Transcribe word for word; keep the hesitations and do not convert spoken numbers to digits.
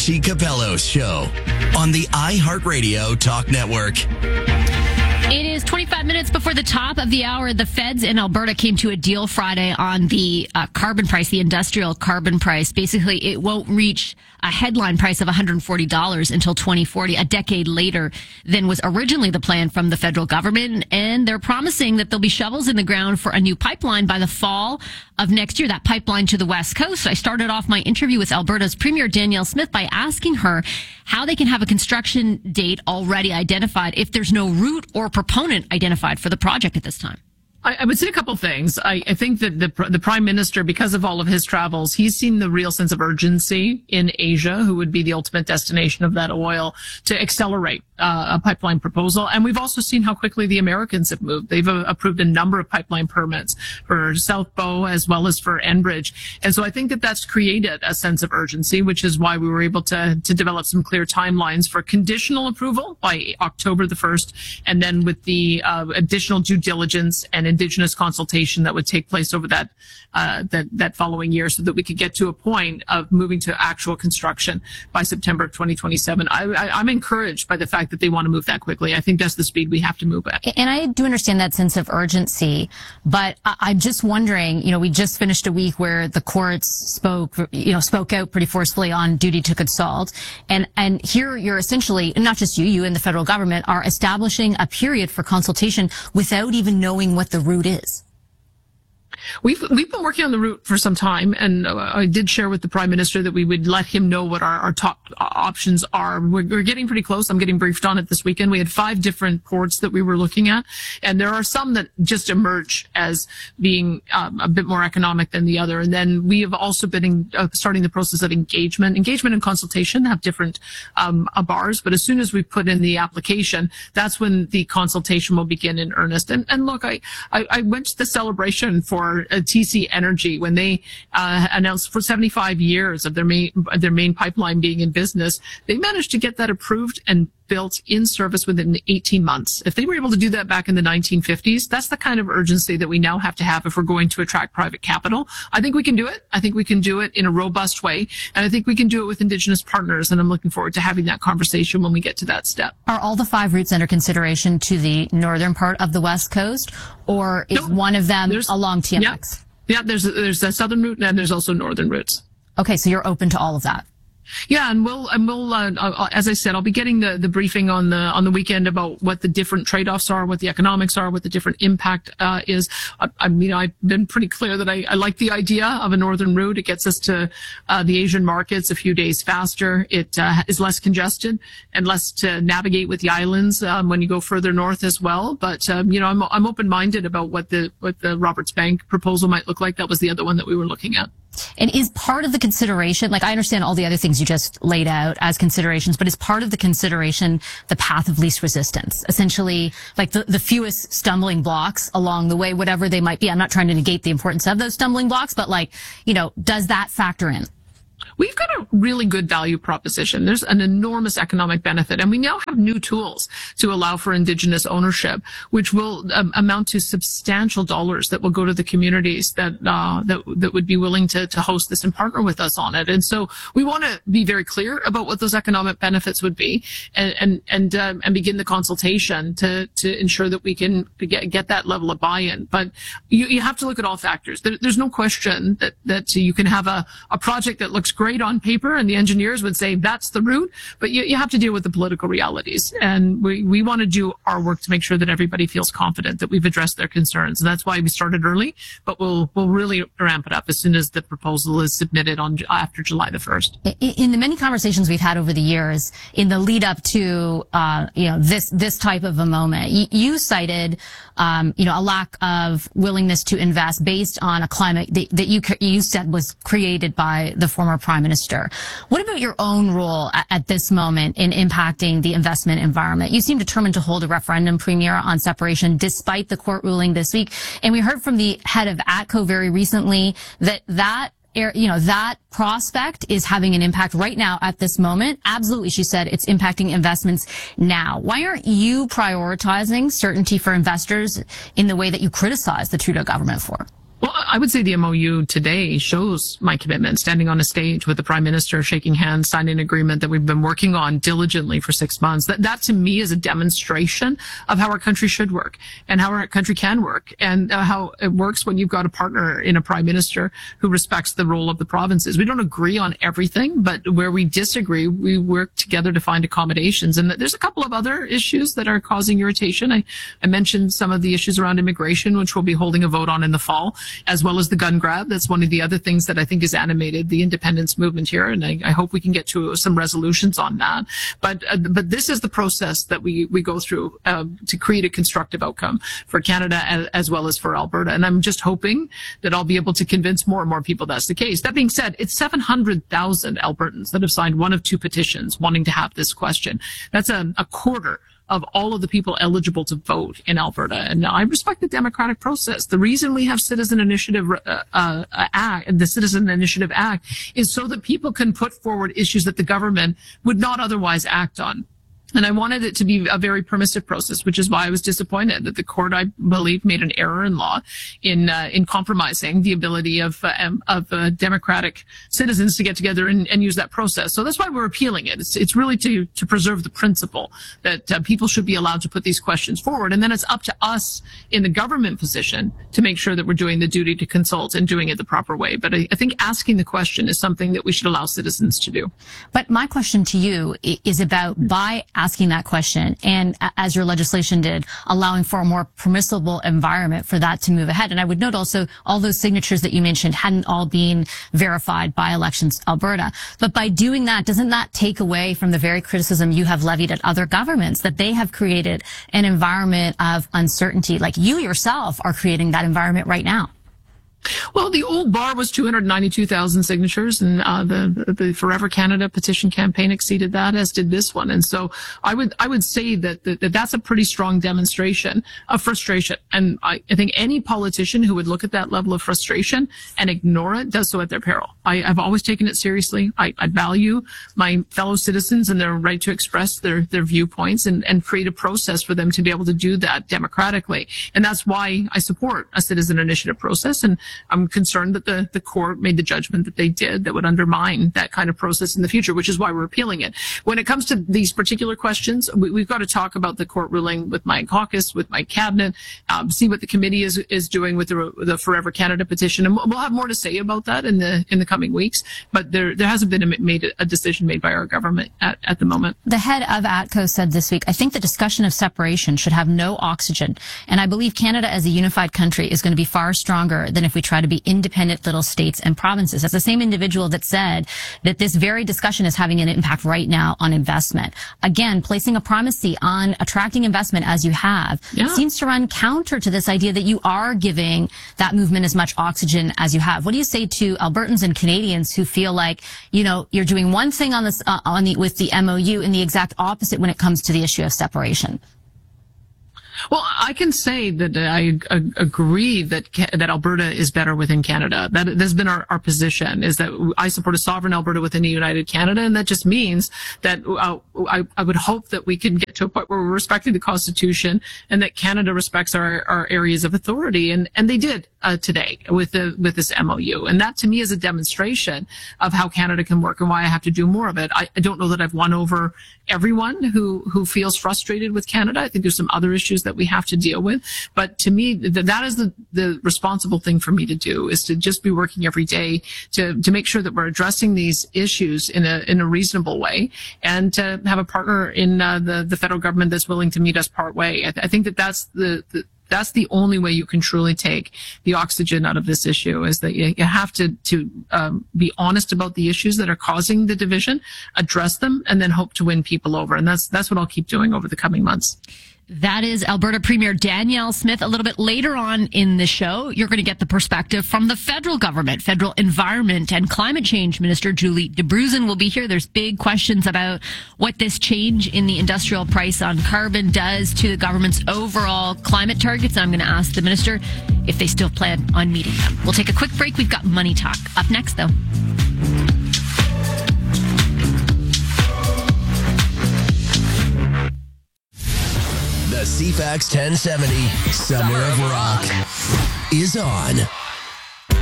Jesse Capello's show on the iHeartRadio Talk Network. It is twenty-five minutes before the top of the hour. The feds in Alberta came to a deal Friday on the uh, carbon price, the industrial carbon price. Basically, it won't reach a headline price of one hundred forty dollars until twenty forty, a decade later than was originally the plan from the federal government. And they're promising that there'll be shovels in the ground for a new pipeline by the fall of next year, that pipeline to the West Coast. I started off my interview with Alberta's Premier Danielle Smith by asking her how they can have a construction date already identified if there's no route or proponent identified for the project at this time. I, I would say a couple things. I, I think that the the Prime Minister, because of all of his travels, he's seen the real sense of urgency in Asia, who would be the ultimate destination of that oil, to accelerate uh, a pipeline proposal. And we've also seen how quickly the Americans have moved. They've uh, approved a number of pipeline permits for South Bow as well as for Enbridge. And so I think that that's created a sense of urgency, which is why we were able to to develop some clear timelines for conditional approval by October the first, and then with the uh, additional due diligence and Indigenous consultation that would take place over that uh, that that following year, so that we could get to a point of moving to actual construction by September of twenty twenty-seven. I, I, I'm encouraged by the fact that they want to move that quickly. I think that's the speed we have to move at. And I do understand that sense of urgency, but I, I'm just wondering, you know, we just finished a week where the courts spoke, you know, spoke out pretty forcefully on duty to consult, and and here you're essentially, not just you, you and the federal government are establishing a period for consultation without even knowing what the route is. We've we've been working on the route for some time, and uh, I did share with the Prime Minister that we would let him know what our, our top options are. We're, we're getting pretty close. I'm getting briefed on it this weekend. We had five different ports that we were looking at, and there are some that just emerge as being um, a bit more economic than the other. And then we have also been in, uh, starting the process of engagement. Engagement and consultation have different um, uh, bars, but as soon as we put in the application, that's when the consultation will begin in earnest. And, and look, I, I, I went to the celebration for Uh, T C Energy when they uh, announced for seventy-five years of their main their main pipeline being in business. They managed to get that approved and built in service within eighteen months. If they were able to do that back in the nineteen fifties, that's the kind of urgency that we now have to have if we're going to attract private capital. I think we can do it. I think we can do it in a robust way, and I think we can do it with Indigenous partners, and I'm looking forward to having that conversation when we get to that step. Are all the five routes under consideration to the northern part of the West Coast, or is no, one of them along T M X? Yeah, yeah there's, a, there's a southern route, and there's also northern routes. Okay, so you're open to all of that. Yeah, and we'll, and we'll, uh, uh, as I said, I'll be getting the, the briefing on the, on the weekend about what the different trade-offs are, what the economics are, what the different impact, uh, is. I, I mean, I've been pretty clear that I, I like the idea of a northern route. It gets us to, uh, the Asian markets a few days faster. It, uh, is less congested and less to navigate with the islands, um, when you go further north as well. But, um, you know, I'm, I'm open-minded about what the, what the Roberts Bank proposal might look like. That was the other one that we were looking at. And is part of the consideration, like I understand all the other things you just laid out as considerations, but is part of the consideration the path of least resistance? Essentially, like the, the fewest stumbling blocks along the way, whatever they might be. I'm not trying to negate the importance of those stumbling blocks, but like, you know, does that factor in? We've got a really good value proposition. There's an enormous economic benefit, and we now have new tools to allow for Indigenous ownership, which will um, amount to substantial dollars that will go to the communities that uh, that that would be willing to to host this and partner with us on it. And so we want to be very clear about what those economic benefits would be, and and and, um, and begin the consultation to to ensure that we can get get that level of buy-in. But you you have to look at all factors. There, there's no question that that you can have a a project that looks great on paper, and the engineers would say that's the route, but you, you have to deal with the political realities. And we, we want to do our work to make sure that everybody feels confident that we've addressed their concerns. And that's why we started early, but we'll, we'll really ramp it up as soon as the proposal is submitted on after July the first. In the many conversations we've had over the years, in the lead up to, uh, you know, this, this type of a moment, you, you cited, um, you know, a lack of willingness to invest based on a climate that, that you, you said was created by the former Prime Minister. What about your own role at, at this moment in impacting the investment environment? You seem determined to hold a referendum, Premier, on separation despite the court ruling this week. And we heard from the head of ATCO very recently that that you know, that prospect is having an impact right now at this moment. Absolutely, she said, it's impacting investments now. Why aren't you prioritizing certainty for investors in the way that you criticize the Trudeau government for? Well, I would say the M O U today shows my commitment, standing on a stage with the Prime Minister, shaking hands, signing an agreement that we've been working on diligently for six months. That, that to me is a demonstration of how our country should work and how our country can work, and uh, how it works when you've got a partner in a Prime Minister who respects the role of the provinces. We don't agree on everything, but where we disagree, we work together to find accommodations. And there's a couple of other issues that are causing irritation. I, I mentioned some of the issues around immigration, which we'll be holding a vote on in the fall, as well as the gun grab. That's one of the other things that I think has animated the independence movement here, and I, I hope we can get to some resolutions on that. But uh, but this is the process that we we go through uh, to create a constructive outcome for Canada as, as well as for Alberta. And I'm just hoping that I'll be able to convince more and more people that's the case. That being said, it's seven hundred thousand Albertans that have signed one of two petitions wanting to have this question. That's a, a quarter of all of the people eligible to vote in Alberta. And I respect the democratic process. The reason we have Citizen Initiative uh, uh, Act, the Citizen Initiative Act, is so that people can put forward issues that the government would not otherwise act on. And I wanted it to be a very permissive process, which is why I was disappointed that the court, I believe, made an error in law in uh, in compromising the ability of uh, um, of uh, democratic citizens to get together and, and use that process. So that's why we're appealing it. It's it's really to to preserve the principle that uh, people should be allowed to put these questions forward, and then it's up to us in the government position to make sure that we're doing the duty to consult and doing it the proper way. But I, I think asking the question is something that we should allow citizens to do. But my question to you is about by asking that question, and as your legislation did, allowing for a more permissible environment for that to move ahead. And I would note also all those signatures that you mentioned hadn't all been verified by Elections Alberta. But by doing that, doesn't that take away from the very criticism you have levied at other governments that they have created an environment of uncertainty? Like you yourself are creating that environment right now. Well, the old bar was two hundred ninety-two thousand signatures, and uh, the the Forever Canada petition campaign exceeded that, as did this one. And so I would I would say that, that, that that's a pretty strong demonstration of frustration. And I, I think any politician who would look at that level of frustration and ignore it does so at their peril. I, I've always taken it seriously. I, I value my fellow citizens and their right to express their their viewpoints, and, and create a process for them to be able to do that democratically. And that's why I support a citizen initiative process. And I'm concerned that the, the court made the judgment that they did that would undermine that kind of process in the future, which is why we're appealing it. When it comes to these particular questions, we, we've got to talk about the court ruling with my caucus, with my cabinet, um, see what the committee is is doing with the, the Forever Canada petition. And we'll have more to say about that in the in the coming weeks. But there there hasn't been a, made a decision made by our government at, at the moment. The head of A T C O said this week, I think the discussion of separation should have no oxygen. And I believe Canada as a unified country is going to be far stronger than if we try to be independent little states and provinces. That's the same individual that said that this very discussion is having an impact right now on investment. Again, placing a primacy on attracting investment as you have yeah. seems to run counter to this idea that you are giving that movement as much oxygen as you have. What do you say to Albertans and Canadians who feel like, you know, you're doing one thing on this, uh, on the, with the M O U and the exact opposite when it comes to the issue of separation? Well, I can say that I agree that that Alberta is better within Canada. That has been our, our position, is that I support a sovereign Alberta within a united Canada, and that just means that uh, I, I would hope that we can get to a point where we're respecting the Constitution and that Canada respects our, our areas of authority, and and they did uh, today with the with this M O U, and that to me is a demonstration of how Canada can work and why I have to do more of it. I, I don't know that I've won over everyone who who feels frustrated with Canada. I think there's some other issues that we have to deal with. But to me, th- that is the, the responsible thing for me to do, is to just be working every day to, to make sure that we're addressing these issues in a, in a reasonable way, and to have a partner in uh, the, the federal government that's willing to meet us part way. I, th- I think that that's the, the That's the only way you can truly take the oxygen out of this issue, is that you, you have to, to um, be honest about the issues that are causing the division, address them, and then hope to win people over. And that's, that's what I'll keep doing over the coming months. That is Alberta Premier Danielle Smith. A little bit later on in the show, you're going to get the perspective from the federal government. Federal Environment and Climate Change Minister Julie Debruzen will be here. There's big questions about what this change in the industrial price on carbon does to the government's overall climate targets. I'm going to ask the minister if they still plan on meeting them. We'll take a quick break. We've got Money Talk up next, though. The C FAX ten seventy Summer of Rock is on.